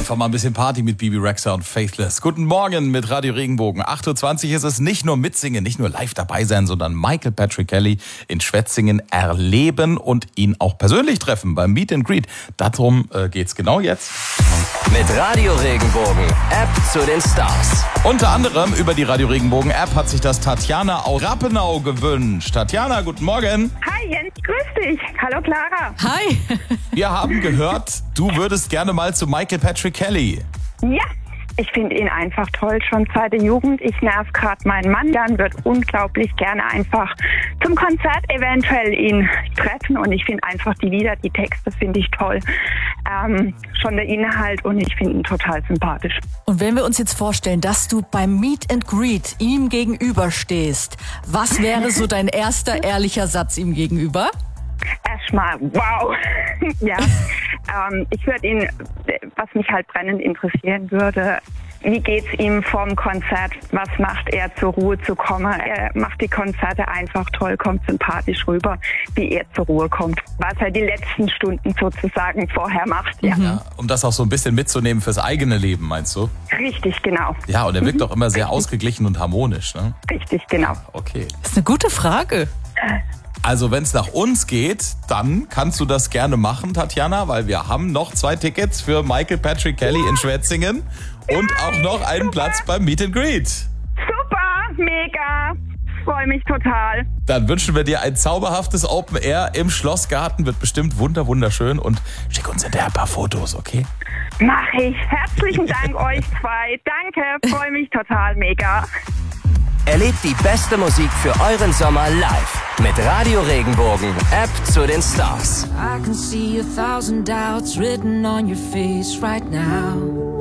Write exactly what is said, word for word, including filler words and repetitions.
Einfach mal ein bisschen Party mit Bibi Rexha und Faithless. Guten Morgen mit Radio Regenbogen. acht Uhr zwanzig ist es, nicht nur mitsingen, nicht nur live dabei sein, sondern Michael Patrick Kelly in Schwetzingen erleben und ihn auch persönlich treffen beim Meet and Greet. Darum äh, geht's genau jetzt. Mit Radio Regenbogen, App zu den Stars. Unter anderem über die Radio Regenbogen App hat sich das Tatjana aus Rappenau gewünscht. Tatjana, guten Morgen. Hi Jens, grüß dich. Hallo Clara. Hi. Wir haben gehört, du würdest gerne mal zu Michael Patrick Kelly. Ja, ich finde ihn einfach toll, schon seit der Jugend. Ich nerv gerade meinen Mann, dann wird unglaublich gerne einfach zum Konzert eventuell ihn treffen. Und ich finde einfach die Lieder, die Texte finde ich toll. Ähm, schon der Inhalt und ich finde ihn total sympathisch. Und wenn wir uns jetzt vorstellen, dass du beim Meet and Greet ihm gegenüberstehst, was wäre so dein erster ehrlicher Satz ihm gegenüber? Erstmal, wow. ja, ähm, ich würde ihn, was mich halt brennend interessieren würde, wie geht's ihm vorm Konzert? Was macht er, zur Ruhe zu kommen? Er macht die Konzerte einfach toll, kommt sympathisch rüber, wie er zur Ruhe kommt. Was er die letzten Stunden sozusagen vorher macht. Ja. Ja, um das auch so ein bisschen mitzunehmen fürs eigene Leben, meinst du? Richtig, genau. Ja, und er wirkt auch immer sehr ausgeglichen und harmonisch, ne? Richtig, genau. Okay. Das ist eine gute Frage. Also wenn es nach uns geht, dann kannst du das gerne machen, Tatjana, weil wir haben noch zwei Tickets für Michael Patrick Kelly in Schwetzingen und auch noch einen Platz beim Meet and Greet. Super, mega. Freue mich total. Dann wünschen wir dir ein zauberhaftes Open Air im Schlossgarten. Wird bestimmt wunder wunderschön und schick uns hinterher ein paar Fotos, okay? Mach ich. Herzlichen Dank euch zwei. Danke, freue mich total, mega. Erlebt die beste Musik für euren Sommer live mit Radio Regenbogen, App zu den Stars. I can see a thousand doubts written on your face right now.